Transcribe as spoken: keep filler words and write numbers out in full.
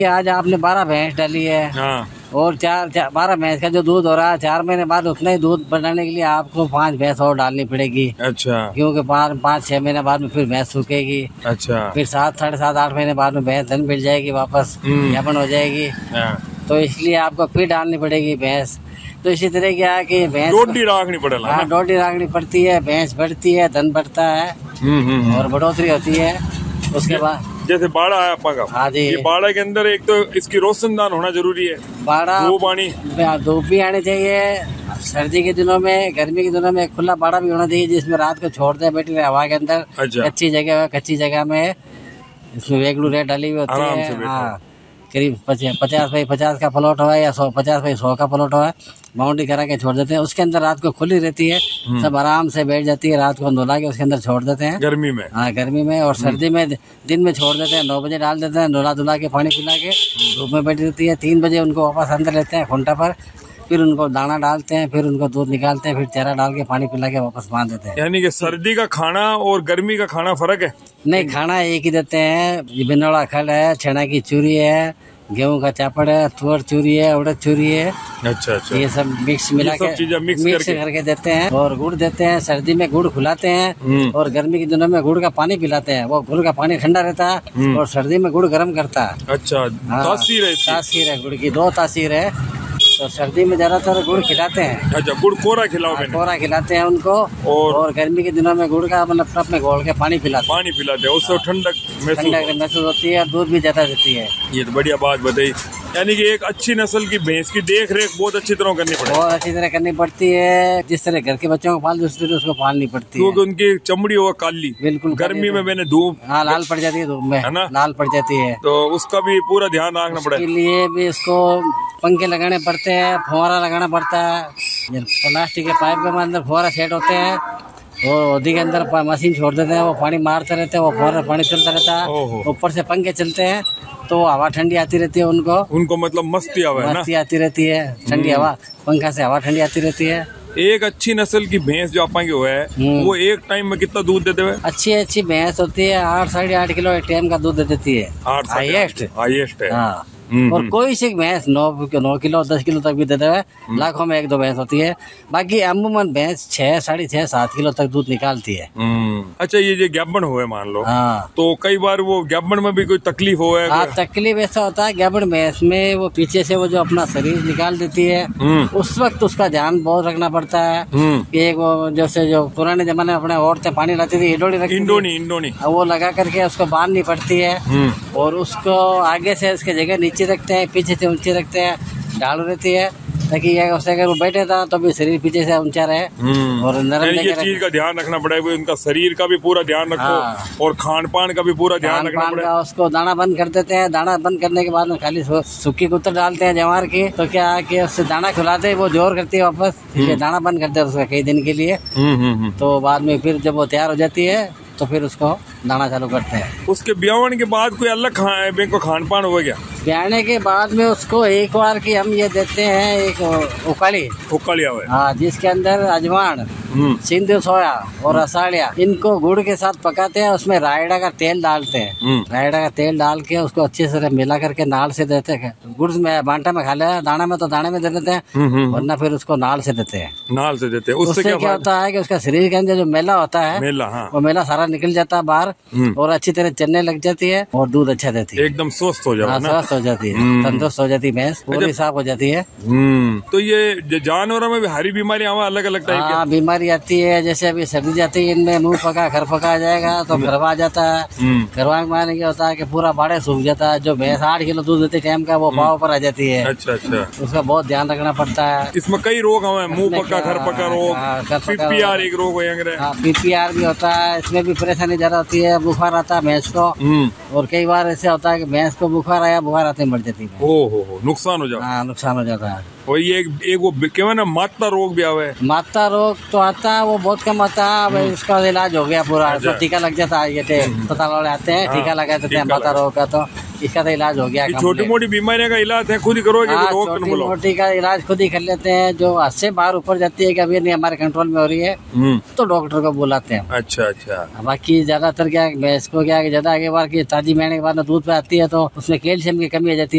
आज आपने बारह भैंस डाली है। हाँ। और चार, चार बारह भैंस का जो दूध हो रहा है, चार महीने बाद उतना ही दूध बढ़ाने के लिए आपको पांच भैंस और डालनी पड़ेगी। अच्छा। क्योंकि पाँच पाँच छह महीने बाद में फिर भैंस सूखेगी। अच्छा। फिर सात साढ़े सात आठ महीने बाद में भैंस धन मिल जाएगी, वापस यापन हो जाएगी। तो इसलिए आपको फिर डालनी पड़ेगी भैंस। तो इसी तरह क्या है कि भैंस डोडी रखनी पड़ेगा। हाँ, डोडी रखनी पड़ती है, भैंस बढ़ती है, धन बढ़ता है और बढ़ोतरी होती है। उसके बाद जैसे बाड़ा है आपका का। हाँ जी। ये बाड़ा के अंदर एक तो इसकी रोशनदान होना जरूरी है। बाड़ा धूप आनी धूप भी आनी चाहिए। सर्दी के दिनों में, गर्मी के दिनों में खुला बाड़ा भी होना चाहिए, जिसमें रात को छोड़ते हैं बैठी रहे हवा के अंदर। अच्छा। कच्ची जगह कच्ची जगह में इसमें वेगलू रेट डाली हुई होती है। हाँ, करीब पचास बाई पचास का प्लॉट हुआ या सौ पचास बाई सौ का प्लॉट हुआ, बाउंड्री करा के छोड़ देते हैं। उसके अंदर रात को खुली रहती है, सब आराम से बैठ जाती है। रात को नोला के उसके अंदर छोड़ देते हैं गर्मी में। हाँ, गर्मी में। और सर्दी में दिन में छोड़ देते हैं, नौ बजे डाल देते हैं, नोला धुला के पानी पिला के धूप में बैठी रहती है। तीन बजे उनको वापस अंदर लेते हैं खूंटा पर, फिर उनको दाना डालते हैं, फिर उनको दूध निकालते हैं, फिर चारा डाल के पानी पिला के वापस बांध देते हैं। यानी कि सर्दी का खाना और गर्मी का खाना फर्क है? नहीं, खाना एक ही देते हैं। बिनौला खल है, चना की चूरी है, गेहूं का चापड़ है, तुअर चूरी है, उड़द चूरी है। अच्छा अच्छा। ये सब मिक्स मिला के मिक्स, मिक्स करके।, करके देते हैं। और गुड़ देते हैं, सर्दी में गुड़ खिलाते हैं और गर्मी के दिनों में गुड़ का पानी पिलाते हैं। वो गुड़ का पानी ठंडा रहता है और सर्दी में गुड़ गर्म करता है। अच्छा। तासीर है, तासीर है गुड़ की, दो तासीर है। तो सर्दी में ज्यादातर गुड़ खिलाते हैं। अच्छा, गुड़ कोरा खिलाओ? कोरा खिलाते हैं उनको। और, और गर्मी के दिनों में गुड़ का मतलब टप में घोल के पानी पिलाते पानी पिलाते हैं, उससे ठंडक ठंडक महसूस होती है, दूध भी ज्यादा देती है। ये तो बढ़िया बात बताई। यानी कि एक अच्छी नस्ल की भैंस की देख रेख बहुत अच्छी तरह करनी पड़ती है। बहुत अच्छी तरह करनी पड़ती है। जिस तरह घर के बच्चों को पालते उस तरह उसको पालनी पड़ती है, क्योंकि उनकी चमड़ी हो काली। बिल्कुल। गर्मी में मैंने धूप, हाँ, लाल पड़ जाती है धूप में, है ना, लाल पड़ जाती है। तो उसका भी पूरा ध्यान रखना पड़ेगा। इसके लिए भी इसको पंखे लगाने पड़ते हैं, फुहारा लगाना पड़ता है। प्लास्टिक के पाइप के अंदर फुहारा सेट होते हैं, वो होदी के अंदर मशीन छोड़ देते हैं, वो पानी मारते रहते हैं, वो फुहारा पानी चलता रहता है। ऊपर से पंखे चलते हैं तो हवा ठंडी आती रहती है उनको। उनको मतलब मस्ती हवा है ना? मस्ती आती रहती है, ठंडी हवा, पंखा से हवा ठंडी आती रहती है। एक अच्छी नस्ल की भैंस जो आपा की हुआ है, वो एक टाइम में कितना दूध देते हुए? अच्छी अच्छी भैंस होती है आठ साढ़े आठ किलो एक टाइम का दूध देती है। हाईएस्ट हाईएस्ट है। हाँ। और कोई सी भैंस नौ नौ किलो दस किलो तक भी देते हुए, लाखों में एक दो भैंस होती है। बाकी अमूमन भैंस छह साढ़े छह सात किलो तक दूध निकालती है। अच्छा, ये जो गैबन हुए मान लो, हाँ, तो कई बार वो गैबन में भी कोई तकलीफ हो है? हाँ, तकलीफ ऐसा होता है गैबन भैंस में, वो पीछे से वो जो अपना शरीर निकाल देती है, उस वक्त उसका ध्यान बहुत रखना पड़ता है। एक वो जैसे जो पुराने जमाने में अपने औरतें पानी लाती थी, इंडोनी रखती थी, इंडोनी इंडोनी वो लगा करके उसको बांधनी पड़ती है। और उसको आगे से उसके जगह नीचे रखते हैं, पीछे से ऊंचे रखते हैं, ढाल रहती है, ताकि उससे अगर वो बैठे था तो भी शरीर पीछे से ऊंचा रहे और नरम। ये चीज का ध्यान रखना पड़ेगा, उनका शरीर का भी पूरा ध्यान रखो। हाँ। और खान पान का भी पूरा ध्यान रखना पड़ेगा। उसको दाना बंद कर देते हैं, दाना बंद करने के बाद में खाली सूखी कुत्तर डालते हैं जवार की, तो क्या कि उससे दाना खिलाते हैं, वो जोर करती है वापस, दाना बंद करते हैं उसका कई दिन के लिए। तो बाद में फिर जब वो तैयार हो जाती है तो फिर उसको दाना चालू करते हैं। उसके ब्याहने के बाद कोई अलग खा, को खान पान हो गया? ब्याहने के बाद में उसको एक बार की हम ये देते हैं, एक उकाली उकाली हाँ, जिसके अंदर अजवान, सिंधु सोया और असाड़िया, इनको गुड़ के साथ पकाते हैं, उसमें रायडा का तेल डालते हैं। रायडा का तेल डाल के उसको अच्छे से मिला करके नाल से देते हैं। गुड़ में बांटा में खा ले, दाना में तो दाने में दे देते हैं, वरना फिर उसको नाल से देते हैं। नाल से देते हैं। उससे, उससे क्या, क्या होता है कि उसका शरीर के अंदर जो मेला होता है, मेला, हाँ, वो मेला सारा निकल जाता है बाहर और अच्छी तरह चलने लग जाती है और दूध अच्छा देती है, एकदम स्वस्थ हो जाता है, स्वस्थ हो जाती है, तंदुरुस्त हो जाती है भैंस, पूरी साफ हो जाती है। तो ये जानवरों में भी हरी बीमारी अलग अलग टाइप की बीमारी आती है। जैसे अभी सर्दी जाती है, इनमें मुंह पका घर पका जाएगा तो गरवा आ जाता है। गरवा में क्या होता है कि पूरा बाड़े सूख जाता है। जो भैंस आठ किलो दूध देती टाइम का, वो पाव पर आ जाती है। अच्छा अच्छा। उसका बहुत ध्यान रखना पड़ता है। इसमें कई रोग हमें, मुंह पका घर पका रोग, पीपीआर एक रोग है, पीपीआर भी होता है, इसमें भी परेशानी ज्यादा होती है। बुखार आता है भैंस को, और कई बार ऐसे होता है कि भैंस को बुखार आया, बुखार आते मर जाती है। ओ हो हो, नुकसान हो जाता है। हाँ, नुकसान हो जाता है। और ये एक, एक वो क्या ना माता रोग भी आवे? माता रोग तो आता है, वो बहुत कम आता है। इसका इलाज हो गया पूरा, टीका लग जाता है। ये अस्पताल वाले आते हैं, टीका लगा देते हैं माता रोग का। तो इसका तो इलाज हो गया। छोटी मोटी बीमारियों का इलाज है खुद ही करोगे? हाँ, छोटी मोटी का इलाज खुद ही कर लेते हैं। जो हद से बाहर ऊपर जाती है कि अभी नहीं हमारे कंट्रोल में हो रही है तो डॉक्टर को बुलाते हैं। अच्छा अच्छा। बाकी ज्यादातर क्या भैंस को क्या ज्यादा आगे बार की ताजी महीने के बाद दूध पे आती है तो उसमें कैल्शियम की कमी हो जाती है।